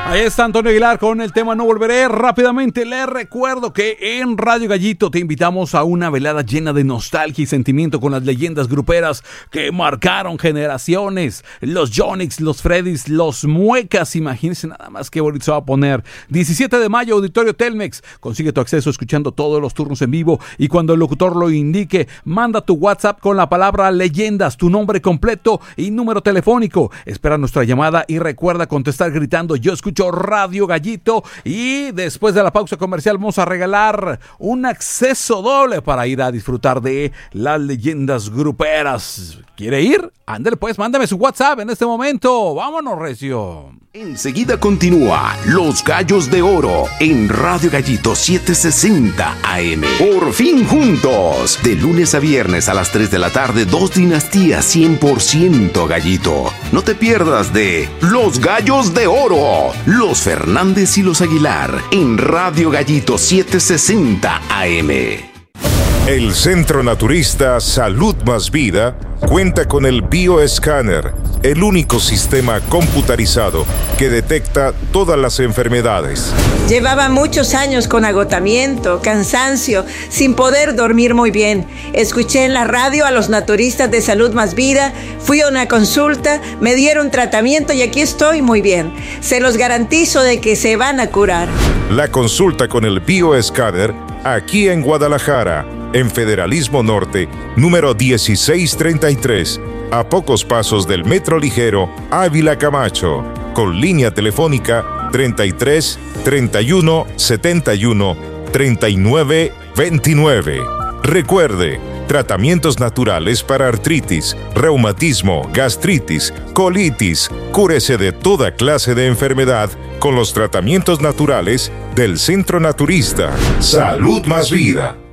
Ahí está Antonio Aguilar con el tema No Volveré. Rápidamente les recuerdo que en Radio Gallito te invitamos a una velada llena de nostalgia y sentimiento con las leyendas gruperas que marcaron generaciones. Los Jonix, los Freddys, los Muecas. Imagínense nada más qué bonito se va a poner. 17 de mayo, Auditorio Telmex. Consigue tu acceso escuchando todos los turnos en vivo y cuando el locutor lo indique, manda tu WhatsApp con la palabra leyendas, tu nombre completo y número telefónico. Espera nuestra llamada y recuerda contestar gritando yo escucho Radio Gallito, y después de la pausa comercial vamos a regalar un acceso doble para ir a disfrutar de las leyendas gruperas. ¿Quiere ir? Ándale pues, mándame su WhatsApp en este momento. Vámonos, recio. Enseguida continúa Los Gallos de Oro en Radio Gallito 760 AM. Por fin juntos. De lunes a viernes a las 3 de la tarde, 2 dinastías 100% Gallito. No te pierdas de Los Gallos de Oro. Los Fernández y los Aguilar en Radio Gallito 760 AM. El Centro Naturista Salud Más Vida cuenta con el Bioescáner, el único sistema computarizado que detecta todas las enfermedades. Llevaba muchos años con agotamiento, cansancio, sin poder dormir muy bien. Escuché en la radio a los naturistas de Salud Más Vida, fui a una consulta, me dieron tratamiento y aquí estoy muy bien. Se los garantizo de que se van a curar. La consulta con el Bioescáner aquí en Guadalajara, en Federalismo Norte, número 1633, a pocos pasos del Metro Ligero Ávila Camacho, con línea telefónica 33 31 71 39 29. Recuerde, tratamientos naturales para artritis, reumatismo, gastritis, colitis. Cúrese de toda clase de enfermedad con los tratamientos naturales del Centro Naturista Salud Más Vida.